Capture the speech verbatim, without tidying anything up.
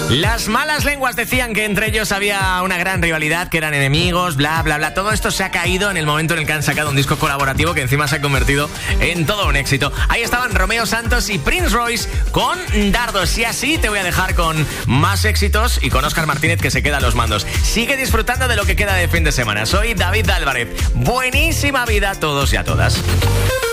Las malas lenguas decían que entre ellos había una gran rivalidad, que eran enemigos, bla, bla, bla. Todo esto se ha caído en el momento en el que han sacado un disco colaborativo que encima se ha convertido en todo un éxito. Ahí estaban Romeo Santos y Prince Royce con Dardos. Y así te voy a dejar con más éxitos y con Óscar Martínez, que se queda a los mandos. Sigue disfrutando de lo que queda de fin de semana. Soy David Álvarez. Buenísima vida a todos y a todas.